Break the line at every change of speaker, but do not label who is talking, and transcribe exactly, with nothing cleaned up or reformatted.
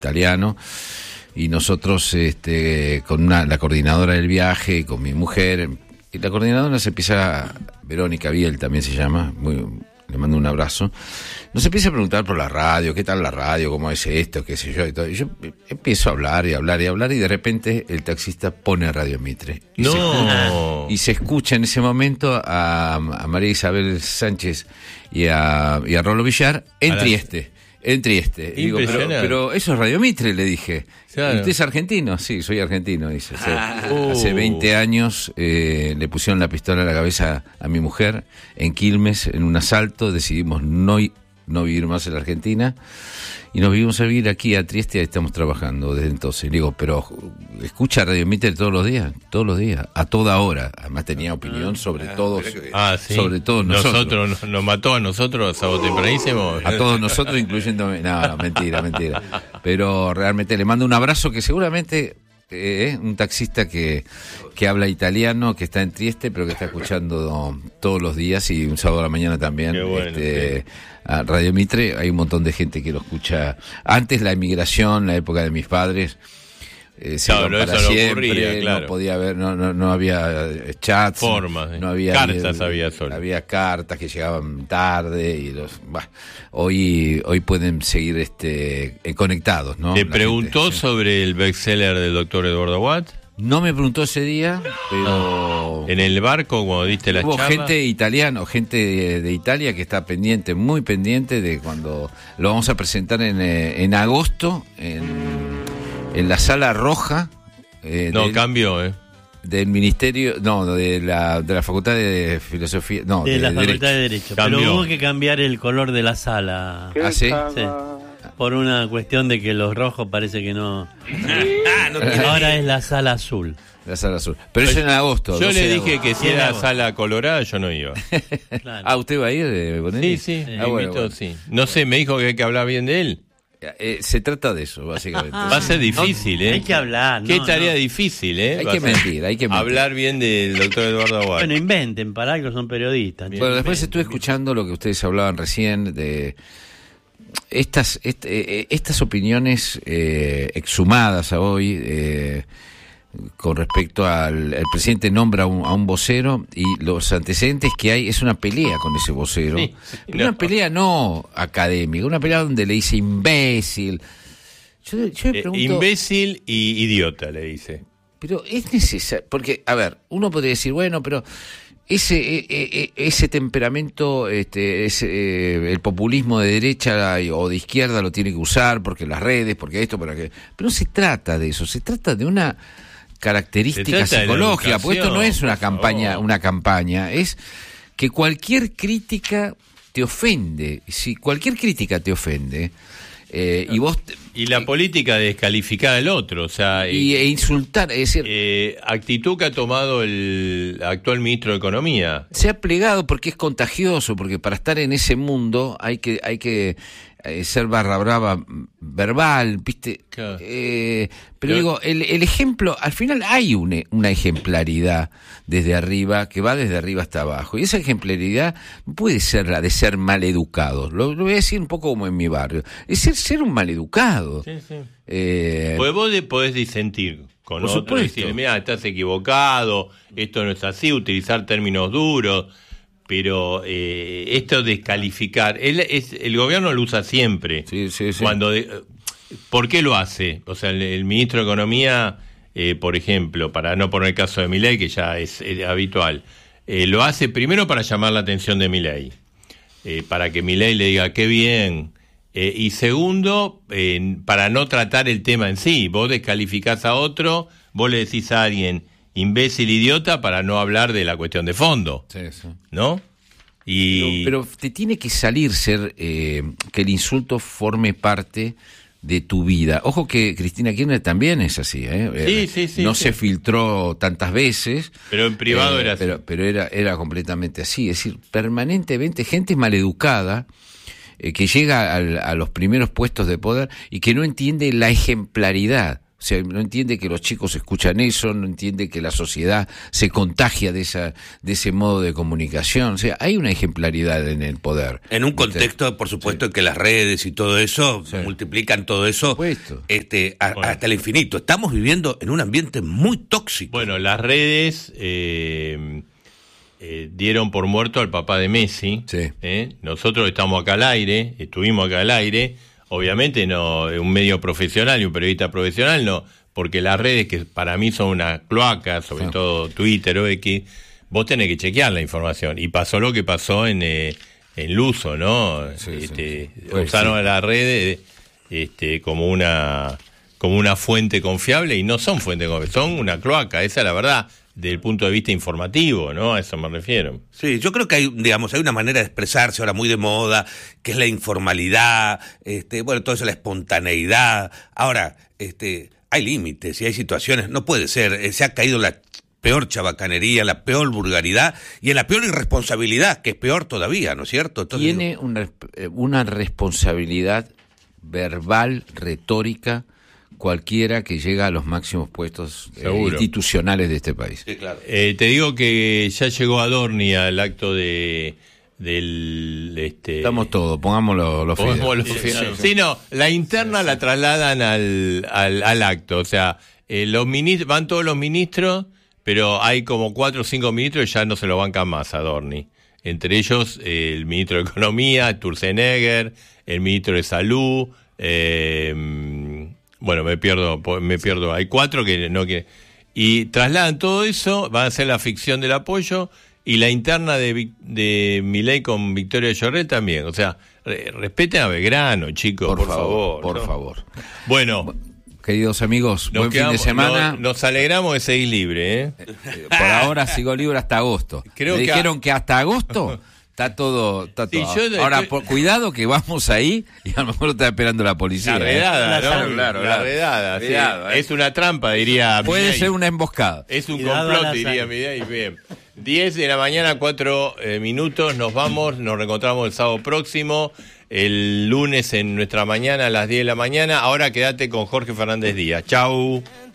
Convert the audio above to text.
italiano, y nosotros este, con una, la coordinadora del viaje, con mi mujer, y la coordinadora se empieza, Verónica Biel también se llama, muy, le mando un abrazo, nos empieza a preguntar por la radio, qué tal la radio, cómo es esto, qué sé yo, y todo. Y yo empiezo a hablar y hablar y hablar, y de repente el taxista pone Radio Mitre. Y
no.
Se escucha, y se escucha en ese momento a, a María Isabel Sánchez y a, y a Rolo Villar en Trieste. En Trieste. Digo, pero, pero eso es Radio Mitre, le dije. Claro. ¿Usted es argentino? Sí, soy argentino, dice. Hace, ah. uh. hace veinte años eh, le pusieron la pistola a la cabeza a mi mujer en Quilmes, en un asalto. Decidimos no, no vivir más en la Argentina y nos vivimos a vivir aquí a Trieste, y estamos trabajando desde entonces. Le digo, pero escucha Radio Mitre todos los días, todos los días, a toda hora. Además tenía opinión sobre ah, todos,
ah, ¿sí?
sobre todos nosotros.
Nosotros, nos mató a nosotros a vos tempranísimo.
A todos nosotros, incluyéndome. No, no, mentira, mentira. Pero realmente le mando un abrazo que seguramente eh, un taxista que, que habla italiano, que está en Trieste, pero que está escuchando todos los días, y un sábado a la mañana también.
Qué bueno,
este,
sí.
A Radio Mitre, hay un montón de gente que lo escucha. Antes la emigración, la época de mis padres, eh, se
claro,
para
eso
siempre,
no ocurría, claro.
No podía haber, no, no, no había chats,
formas,
no había
cartas,
el,
había solo.
Había cartas que llegaban tarde y los, bah, hoy hoy pueden seguir este conectados, ¿no?
¿Te
La
preguntó
gente,
sobre sí. el bestseller del doctor Eduardo Watt?
No me preguntó ese día, pero...
En el barco, cuando diste la
hubo
charla...
gente italiana, gente de, de Italia que está pendiente, muy pendiente de cuando lo vamos a presentar en, en agosto, en, en la Sala Roja.
Eh, no, del, cambió, ¿eh?
Del Ministerio, no, de la, de la Facultad de Filosofía, no,
de,
de
la
de
Facultad
Derecho.
de Derecho.
Cambió.
Pero hubo que cambiar el color de la sala.
¿Ah, sí?
Sí. Por una cuestión de que los rojos parece que no. Ahora es la sala azul.
La sala azul. Pero eso en agosto.
Yo le dije
agosto.
que si era sala colorada, yo no iba.
Claro. Ah, ¿usted va a ir? De
sí, sí.
Ah, bueno,
invito,
bueno.
sí. No sé, me dijo que hay que hablar bien de él.
Eh, se trata de eso, básicamente.
Va a ser difícil,
no,
¿eh?
Hay que hablar.
Qué
no,
tarea
no.
difícil, ¿eh?
Hay
Va
que mentir, hay que mentir.
Hablar bien del doctor Eduardo Watt.
Bueno, inventen, para algo son periodistas.
Bien. Bueno, después estuve escuchando lo que ustedes hablaban recién de estas est, eh, estas opiniones eh, exhumadas a hoy eh, con respecto al el presidente nombra a un, a un vocero, y los antecedentes que hay es una pelea con ese vocero,
sí, sí,
una
no.
pelea no académica, una pelea donde le dice imbécil. Yo, yo me pregunto,
eh, imbécil y idiota, le dice.
Pero es necesario, porque, a ver, uno podría decir, bueno, pero ese eh, eh, ese temperamento, este, ese, eh, el populismo de derecha o de izquierda lo tiene que usar porque las redes, porque esto, porque aquello. Pero no se trata de eso, se trata de una característica psicológica, porque esto no es una campaña, una campaña, es que cualquier crítica te ofende. Si cualquier crítica te ofende, eh, y vos te,
y la
eh,
política de descalificar al otro, o sea,
y, e insultar, es decir,
eh, actitud que ha tomado el actual ministro de Economía.
Se ha plegado porque es contagioso, porque para estar en ese mundo hay que hay que eh, ser barra brava verbal, ¿viste?
Claro.
Eh, pero, pero digo, el, el ejemplo, al final hay una, una ejemplaridad desde arriba, que va desde arriba hasta abajo, y esa ejemplaridad no puede ser la de ser maleducados, lo, lo voy a decir un poco como en mi barrio, es ser, ser un maleducado.
Sí, sí.
Eh,
pues vos de, podés disentir con
por
otro y
supuesto.
decir, mira, estás equivocado, esto no es así, utilizar términos duros, pero eh, esto descalificar, él es, el gobierno lo usa siempre.
Sí, sí, sí.
Cuando de, ¿por qué lo hace? O sea, el, el ministro de Economía, eh, por ejemplo, para no poner el caso de Milei, que ya es, es habitual, eh, lo hace primero para llamar la atención de Milei, eh, para que Milei le diga qué bien. Eh, y segundo, eh, para no tratar el tema en sí. Vos descalificás a otro, vos le decís a alguien imbécil, idiota, para no hablar de la cuestión de fondo.
Sí, sí.
¿No? Y...
Pero, pero te tiene que salir ser eh, que el insulto forme parte de tu vida. Ojo que Cristina Kirchner también es así, ¿eh?
Sí, sí, sí.
No
sí.
se filtró tantas veces.
Pero en privado
eh,
era así.
Pero, pero era, era completamente así. Es decir, permanentemente gente maleducada que llega al, a los primeros puestos de poder y que no entiende la ejemplaridad. O O sea, no entiende que los chicos escuchan eso, no entiende que la sociedad se contagia de esa de ese modo de comunicación. O sea, hay una ejemplaridad en el poder.
En un contexto, por supuesto, sí. en que las redes y todo eso sí. multiplican todo eso este, a, bueno. hasta el infinito. Estamos viviendo en un ambiente muy tóxico.
Bueno, las redes eh, eh, dieron por muerto al papá de Messi.
Sí.
¿eh? Nosotros estamos acá al aire, estuvimos acá al aire. Obviamente no, un medio profesional y un periodista profesional no, porque las redes que para mí son una cloaca, sobre sí. todo Twitter o X, vos tenés que chequear la información. Y pasó lo que pasó en, eh, en Luso, ¿no? Sí, este, sí. Pues usaron sí. las redes este, como una como una fuente confiable y no son fuente confiable, son una cloaca, esa es la verdad. Desde el punto de vista informativo, ¿no? A eso me refiero.
Sí, yo creo que hay, digamos, hay una manera de expresarse ahora muy de moda, que es la informalidad, este, bueno, todo eso, la espontaneidad. Ahora, este, hay límites y hay situaciones, no puede ser, se ha caído la peor chabacanería, la peor vulgaridad y en la peor irresponsabilidad, que es peor todavía, ¿no es cierto? Entonces,
tiene digo, una, una responsabilidad verbal, retórica, cualquiera que llega a los máximos puestos eh, institucionales de este país.
Sí, claro.
Eh, te digo que ya llegó Adorni al acto de del este
estamos todos, pongámoslo los
fideos. Sí, sí, no, la interna sí, la trasladan al, al, al acto, o sea, eh, los ministros, van todos los ministros, pero hay como cuatro o cinco ministros y ya no se lo bancan más Adorni. Entre ellos eh, el ministro de Economía, Sturzenegger, el ministro de Salud, eh, bueno, me pierdo, me pierdo. Hay cuatro que no que y trasladan todo eso, van a hacer la ficción del apoyo y la interna de de Milei con Victoria Llorel también. O sea, re, respeten a Belgrano, chicos, por, por favor, favor.
Por
¿no?
favor.
Bueno,
queridos amigos, buen
quedamos,
fin de semana.
Nos, nos alegramos de seguir libre, ¿eh?
Por ahora sigo libre hasta agosto.
Creo
Me
que
dijeron
a...
que hasta agosto. Está todo, está
sí,
todo.
Yo,
Ahora,
yo...
por, cuidado que vamos ahí y a lo mejor lo está esperando la policía.
La redada,
¿eh?
¿no?
Claro, claro,
la redada. Sí. Redada, ¿eh? Es una trampa, diría.
Puede
Milei.
ser una emboscada.
Es un complot, diría Milei. Bien. diez de la mañana, cuatro eh, minutos. Nos vamos, nos reencontramos el sábado próximo. El lunes en nuestra mañana a las diez de la mañana. Ahora quédate con Jorge Fernández Díaz. Chau.